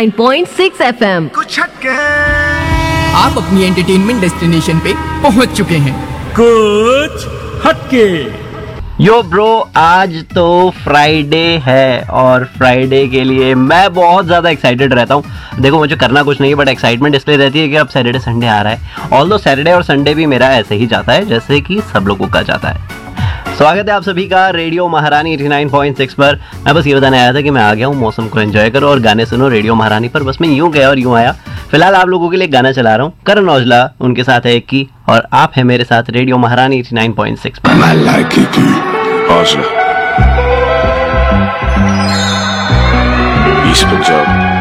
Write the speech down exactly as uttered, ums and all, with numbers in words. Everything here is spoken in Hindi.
Nine point six F M. कुछ हटके आप अपनी एंटरटेनमेंट डेस्टिनेशन पे पहुंच चुके हैं। कुछ हटके। यो ब्रो, आज तो फ्राइडे है और फ्राइडे के लिए मैं बहुत ज़्यादा एक्साइटेड रहता हूँ। देखो, मुझे करना कुछ नहीं, बट एक्साइटमेंट इसलिए रहती है कि अब सैटरडे संडे आ रहा है। ऑल्दो सैटरडे और संडे भी मेरा ऐसे ही जाता है जैसे कि सब लोगों का जाता है। स्वागत है आप सभी का रेडियो महारानी एटी नाइन पॉइंट सिक्स पर। मैं बस ये बताने आया था कि मैं आ गया हूँ, मौसम को एंजॉय करो और गाने सुनो रेडियो महारानी पर। बस मैं यूँ गया और यूँ आया। फिलहाल आप लोगों के लिए गाना चला रहा हूँ, करण औजला, उनके साथ है एक की, और आप है मेरे साथ रेडियो महारानी एटी नाइन पॉइंट सिक्स पर। मैं like Kiki, Aujla, east Punjab.